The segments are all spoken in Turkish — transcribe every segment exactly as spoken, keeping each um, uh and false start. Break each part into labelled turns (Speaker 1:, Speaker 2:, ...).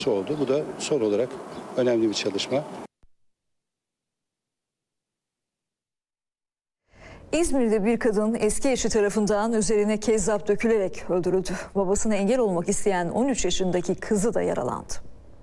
Speaker 1: oldu. Bu da son olarak önemli bir çalışma.
Speaker 2: İzmir'de bir kadın eski eşi tarafından üzerine kezzap dökülerek öldürüldü. Babasına engel olmak isteyen on üç yaşındaki kızı da yaralandı.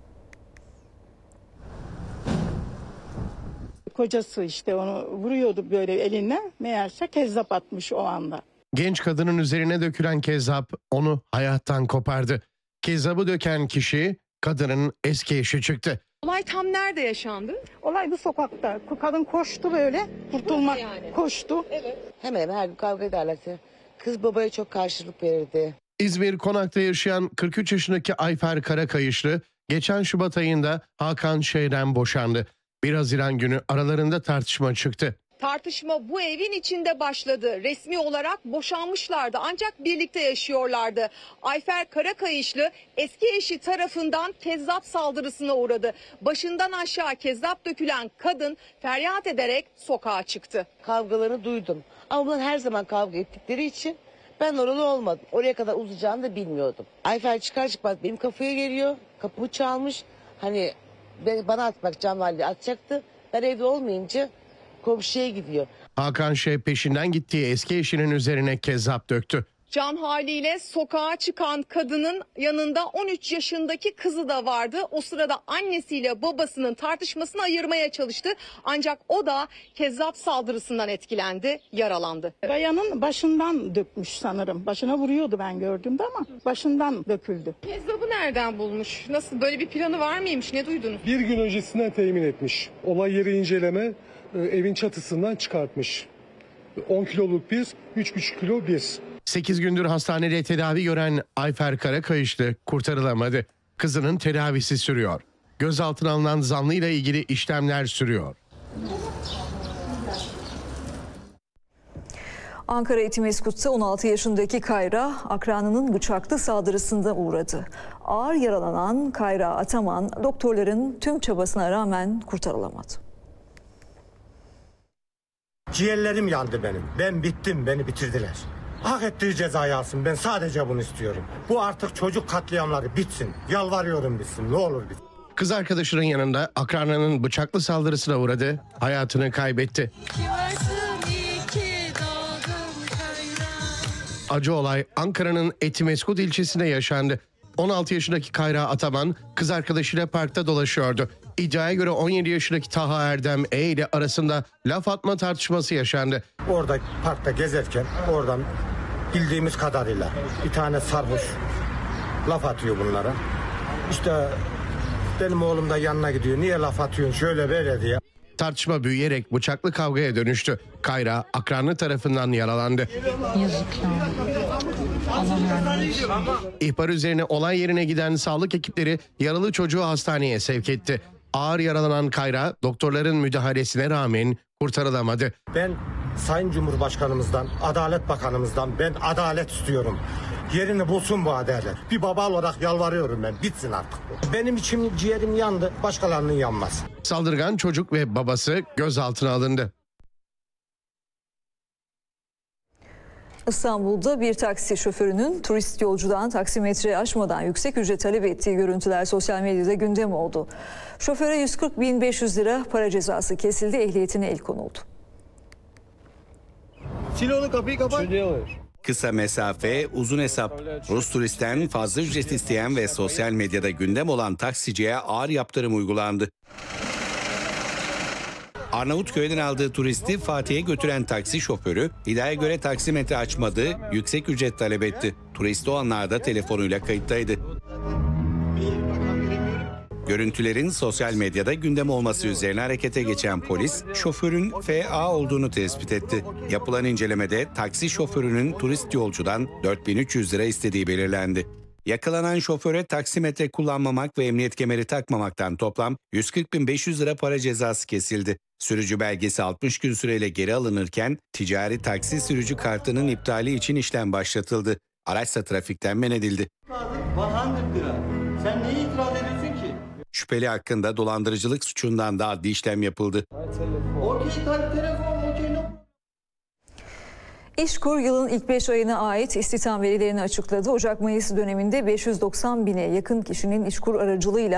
Speaker 3: Kocası işte onu vuruyordu böyle eline. Meğerse kezzap atmış o anda.
Speaker 4: Genç kadının üzerine dökülen kezzap onu hayattan kopardı. Kezzabı döken kişi kadının eski eşi çıktı.
Speaker 5: Olay tam nerede yaşandı?
Speaker 3: Olay bu sokakta. Kadın koştu böyle. Kurtulmak
Speaker 5: yani?
Speaker 3: koştu.
Speaker 5: Evet.
Speaker 6: Hemen hemen her gün kavga ederlerse. Kız babaya çok karşılık verirdi.
Speaker 4: İzmir Konak'ta yaşayan kırk üç yaşındaki Ayfer Karakayışlı geçen Şubat ayında Hakan Şey'den boşandı. bir Haziran günü aralarında tartışma çıktı.
Speaker 5: Tartışma bu evin içinde başladı. Resmi olarak boşanmışlardı ancak birlikte yaşıyorlardı. Ayfer Karakayışlı eski eşi tarafından kezzap saldırısına uğradı. Başından aşağı kezzap dökülen kadın feryat ederek sokağa çıktı.
Speaker 6: Kavgalarını duydum. Ama bunlar her zaman kavga ettikleri için ben oralı olmadım. Oraya kadar uzayacağını da bilmiyordum. Ayfer çıkar çıkmaz benim kafaya geliyor. Kapımı çalmış. Hani bana atmak Canvalli atacaktı. Ben evde olmayınca komşuya gidiyor.
Speaker 4: Hakan Şey peşinden gittiği eski eşinin üzerine kezzap döktü.
Speaker 5: Can haliyle sokağa çıkan kadının yanında on üç yaşındaki kızı da vardı. O sırada annesiyle babasının tartışmasını ayırmaya çalıştı. Ancak o da kezzap saldırısından etkilendi, yaralandı.
Speaker 3: Bayanın başından dökmüş sanırım. Başına vuruyordu ben gördüğümde ama başından döküldü.
Speaker 5: Kezzabı nereden bulmuş? Nasıl, böyle bir planı var mıymış? Ne duydunuz?
Speaker 7: Bir gün öncesinden temin etmiş. Olay yeri inceleme e, evin çatısından çıkartmış. on kiloluk bir, üç buçuk kilo bir.
Speaker 4: sekiz gündür hastanede tedavi gören Ayfer Karakayışlı kurtarılamadı. Kızının tedavisi sürüyor. Gözaltına alınan zanlıyla ilgili işlemler sürüyor.
Speaker 2: Ankara Etimeskut'ta on altı yaşındaki Kayra akranının bıçaklı saldırısında uğradı. Ağır yaralanan Kayra Ataman doktorların tüm çabasına rağmen kurtarılamadı.
Speaker 8: Ciğerlerim yandı benim. Ben bittim, beni bitirdiler. Hak ettiği cezayı alsın. Ben sadece bunu istiyorum. Bu artık çocuk katliamları bitsin. Yalvarıyorum bitsin. Ne olur bitsin.
Speaker 4: Kız arkadaşının yanında akranının bıçaklı saldırısına uğradı, hayatını kaybetti. Acı olay Ankara'nın Etimeskut ilçesinde yaşandı. on altı yaşındaki Kayra Ataman kız arkadaşıyla parkta dolaşıyordu. İddiaya göre on yedi yaşındaki Taha Erdem E ile arasında laf atma tartışması yaşandı.
Speaker 8: Orada parkta gezerken oradan bildiğimiz kadarıyla bir tane sarhoş laf atıyor bunlara. İşte benim oğlum da yanına gidiyor. Niye laf atıyorsun şöyle böyle diye.
Speaker 4: Tartışma büyüyerek bıçaklı kavgaya dönüştü. Kayra akranı tarafından yaralandı.
Speaker 9: Yazık ya. Allah yardım etsin.
Speaker 4: İhbar üzerine olay yerine giden sağlık ekipleri yaralı çocuğu hastaneye sevk etti. Ağır yaralanan Kayra doktorların müdahalesine rağmen kurtarılamadı.
Speaker 8: Ben Sayın Cumhurbaşkanımızdan, Adalet Bakanımızdan ben adalet istiyorum. Yerini bulsun bu adalet. Bir baba olarak yalvarıyorum ben. Bitsin artık. Benim içim ciğerim yandı. Başkalarının yanmaz.
Speaker 4: Saldırgan çocuk ve babası gözaltına alındı.
Speaker 2: İstanbul'da bir taksi şoförünün turist yolcudan taksimetreyi aşmadan yüksek ücret talep ettiği görüntüler sosyal medyada gündem oldu. Şoföre yüz kırk bin beş yüz lira para cezası kesildi, ehliyetine el konuldu.
Speaker 8: Sil onu, kapıyı kapat.
Speaker 10: Kısa mesafe, uzun hesap. Rus turistten fazla ücret isteyen ve sosyal medyada gündem olan taksiciye ağır yaptırım uygulandı. Arnavutköy'den aldığı turisti Fatih'e götüren taksi şoförü iddiaya göre taksimetre açmadı, yüksek ücret talep etti. Turist o anlarda telefonuyla kayıttaydı. Görüntülerin sosyal medyada gündem olması üzerine harekete geçen polis, şoförün F A olduğunu tespit etti. Yapılan incelemede taksi şoförünün turist yolcudan dört bin üç yüz lira istediği belirlendi. Yakalanan şoföre taksimetre kullanmamak ve emniyet kemeri takmamaktan toplam yüz kırk bin beş yüz lira para cezası kesildi. Sürücü belgesi altmış gün süreyle geri alınırken ticari taksi sürücü kartının iptali için işlem başlatıldı. Araçsa trafikten men edildi.
Speaker 8: Sen neye itiraz ediyorsun ki?
Speaker 10: Şüpheli hakkında dolandırıcılık suçundan da adli işlem yapıldı.
Speaker 8: O kişi telefon, o
Speaker 2: İşkur yılın ilk beş ayına ait istihdam verilerini açıkladı. Ocak-Mayıs döneminde beş yüz doksan bine yakın kişinin İşkur aracılığıyla